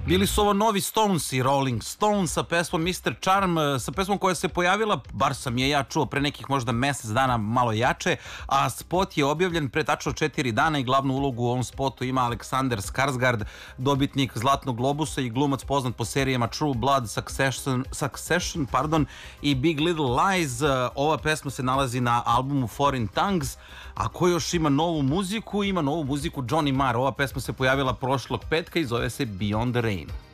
Bili su ovo novi Stones i Rolling Stones sa pesmom Mr. Charm, sa pesmom koja se pojavila, bar sam je ja čuo pre nekih možda mesec dana malo jače, a spot je objavljen pre tačno 4 dana i glavnu ulogu u ovom spotu ima Alexander Skarsgård, dobitnik Zlatnog globusa i glumac poznat po serijama True Blood, Succession i Big Little Lies. Ova pesma se nalazi na albumu Foreign Tongues, a ko još ima novu muziku? Ima novu muziku Johnny Marr. Ova pesma se pojavila prošlog petka i zove se Beyond the Rain.